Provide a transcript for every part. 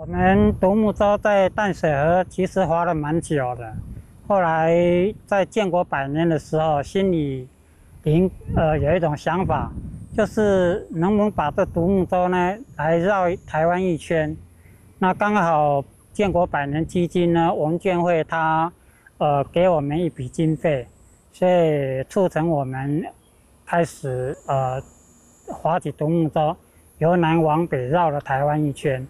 我们独木舟在淡水河其实划了蛮久的，后来在建国100年的时候，心里有一种想法，就是能不能把这独木舟呢来绕台湾一圈。那刚好建国100年基金呢，文建会他给我们一笔经费，所以促成我们开始划起独木舟，由南往北绕了台湾一圈。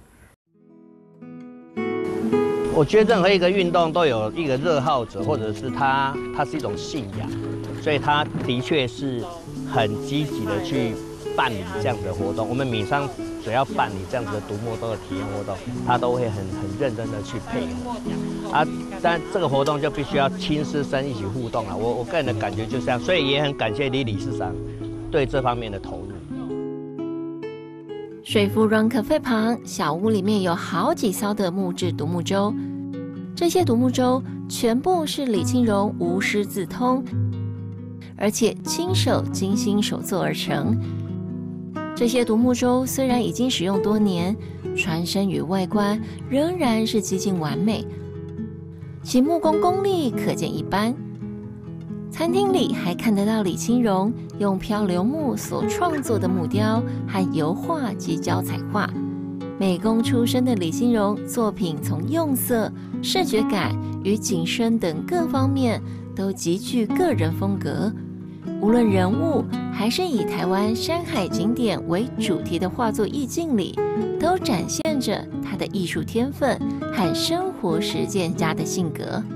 我觉得任何一个运动都有一个热好者，或者是它是一种信仰，所以它的确是很积极的去办理这样子的活动。我们闽商只要办理这样子的独木舟的体验活动，他都会很认真的去配合啊。但这个活动就必须要亲师生一起互动了。我个人的感觉就是这样，所以也很感谢李理事长对这方面的投入。 水福软可费旁小屋里面有好几艘的木质独木舟，这些独木舟全部是李清荣无师自通，而且亲手精心手做而成。这些独木舟虽然已经使用多年，船身与外观仍然是几近完美，其木工功力可见一斑。餐厅里还看得到李清荣用漂流木所创作的木雕和油画及胶彩画。美工出身的李清荣作品从用色、视觉感与景深等各方面都极具个人风格，无论人物还是以台湾山海景点为主题的画作意境里，都展现着他的艺术天分和生活实践家的性格。